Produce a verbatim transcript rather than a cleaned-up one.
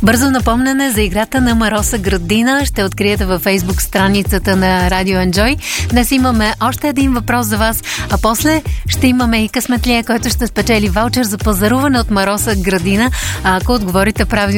Бързо напомнене за играта на Мароса Градина. Ще откриете във Фейсбук страницата на Радио Enjoy. Днес имаме още един въпрос за вас, а после ще имаме и късметлия, който ще спечели ваучер за пазаруване от Мароса Градина, ако отговорите правилно